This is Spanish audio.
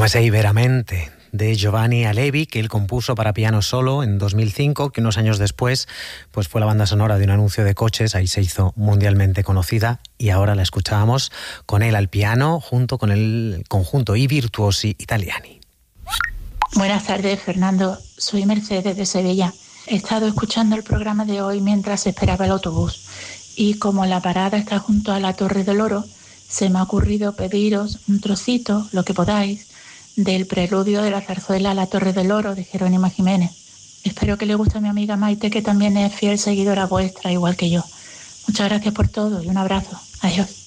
Come sei veramente, de Giovanni Alevi, que él compuso para piano solo en 2005, que unos años después pues fue la banda sonora de un anuncio de coches, ahí se hizo mundialmente conocida, y ahora la escuchábamos con él al piano junto con el conjunto I Virtuosi Italiani. Buenas tardes, Fernando. Soy Mercedes de Sevilla. He estado escuchando el programa de hoy mientras esperaba el autobús y como la parada está junto a la Torre del Oro, se me ha ocurrido pediros un trocito, lo que podáis, del preludio de la zarzuela a la Torre del Oro de Jerónimo Jiménez. Espero que le guste a mi amiga Maite, que también es fiel seguidora vuestra, igual que yo. Muchas gracias por todo y un abrazo. Adiós.